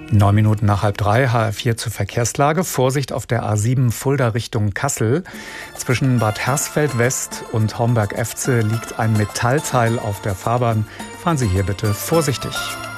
9 Minuten nach 2:30, HR4 zur Verkehrslage. Vorsicht auf der A7 Fulda Richtung Kassel. Zwischen Bad Hersfeld West und Homberg-Efze liegt ein Metallteil auf der Fahrbahn. Fahren Sie hier bitte vorsichtig.